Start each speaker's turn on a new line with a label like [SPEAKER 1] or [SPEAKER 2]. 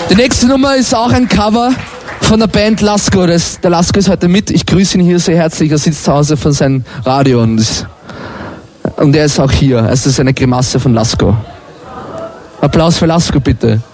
[SPEAKER 1] Die nächste Nummer ist auch ein Cover von der Band Lasko. Der Lasko ist heute mit. Ich grüße ihn hier sehr herzlich. Er sitzt zu Hause von seinem Radio und er ist auch hier. Es ist eine Grimasse von Lasko. Applaus für Lasko, bitte.